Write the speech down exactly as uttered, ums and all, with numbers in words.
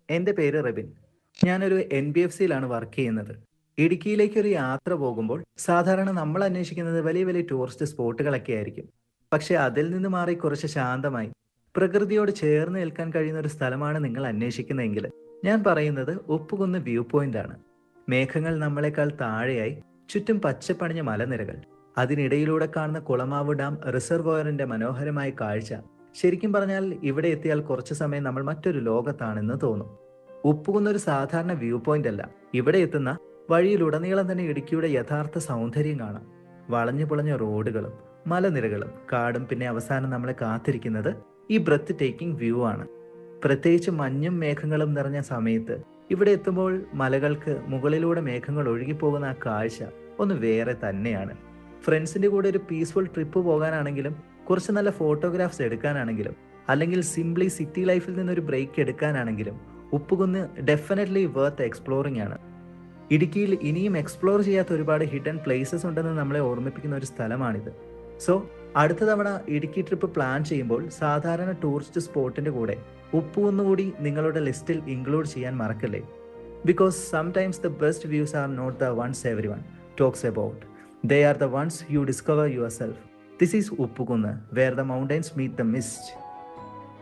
എൻ്റെ പേര് റെബിൻ. ഞാനൊരു എൻ ബി എഫ് സിയിലാണ് വർക്ക് ചെയ്യുന്നത്. ഇടുക്കിയിലേക്ക് ഒരു യാത്ര പോകുമ്പോൾ സാധാരണ നമ്മൾ അന്വേഷിക്കുന്നത് വലിയ വലിയ ടൂറിസ്റ്റ് സ്പോട്ടുകളൊക്കെ ആയിരിക്കും. പക്ഷെ അതിൽ നിന്ന് മാറി കുറച്ച് ശാന്തമായി പ്രകൃതിയോട് ചേർന്ന് നിൽക്കാൻ കഴിയുന്ന ഒരു സ്ഥലമാണ് നിങ്ങൾ അന്വേഷിക്കുന്നതെങ്കിൽ ഞാൻ പറയുന്നത് ഉപ്പുകുന്ന് വ്യൂ പോയിന്റ് ആണ്. മേഘങ്ങൾ നമ്മളെക്കാൾ താഴെയായി, ചുറ്റും പച്ചപ്പണിഞ്ഞ മലനിരകൾ, അതിനിടയിലൂടെ കാണുന്ന കുളമാവ് ഡാം റിസർവോയറിന്റെ മനോഹരമായ കാഴ്ച. ശരിക്കും പറഞ്ഞാൽ ഇവിടെ എത്തിയാൽ കുറച്ചു സമയം നമ്മൾ മറ്റൊരു ലോകത്താണെന്ന് തോന്നും. ഉപ്പുകുന്ന ഒരു സാധാരണ വ്യൂ പോയിന്റ് അല്ല. ഇവിടെ എത്തുന്ന വഴിയിലുടനീളം തന്നെ ഇടുക്കിയുടെ യഥാർത്ഥ സൗന്ദര്യം കാണാം. വളഞ്ഞു പുളഞ്ഞ റോഡുകളും മലനിരകളും കാടും, പിന്നെ അവസാനം നമ്മളെ കാത്തിരിക്കുന്നത് ഈ ബ്രെത്ത് ടേക്കിംഗ് വ്യൂ ആണ്. പ്രത്യേകിച്ച് മഞ്ഞും മേഘങ്ങളും നിറഞ്ഞ സമയത്ത് ഇവിടെ എത്തുമ്പോൾ മലകൾക്ക് മുകളിലൂടെ മേഘങ്ങൾ ഒഴുകിപ്പോകുന്ന ആ കാഴ്ച ഒന്ന് വേറെ തന്നെയാണ്. ഫ്രണ്ട്സിന്റെ കൂടെ ഒരു പീസ്ഫുൾ ട്രിപ്പ് പോകാനാണെങ്കിലും, കുറച്ച് നല്ല ഫോട്ടോഗ്രാഫ്സ് എടുക്കാനാണെങ്കിലും, അല്ലെങ്കിൽ സിംപ്ലി സിറ്റി ലൈഫിൽ നിന്നൊരു break എടുക്കാനാണെങ്കിലും Uppukunnu definitely worth exploring ആണ്. ഇടുക്കിയിൽ ഇനിയും എക്സ്പ്ലോർ ചെയ്യാത്ത ഒരുപാട് ഹിഡൻ പ്ലേസസ് ഉണ്ടെന്ന് നമ്മളെ ഓർമ്മിപ്പിക്കുന്ന ഒരു സ്ഥലമാണിത്. സോ അടുത്ത തവണ ഇടുക്കി ട്രിപ്പ് പ്ലാൻ ചെയ്യുമ്പോൾ സാധാരണ ടൂറിസ്റ്റ് സ്പോട്ടിന്റെ കൂടെ ഉപ്പുകുന്ന് കൂടി നിങ്ങളുടെ ലിസ്റ്റിൽ ഇൻക്ലൂഡ് ചെയ്യാൻ മറക്കല്ലേ. Because sometimes the best views are not the ones every one talks about. They are the ones you discover yourself. This is Uppukunna, where the mountains meet the mist.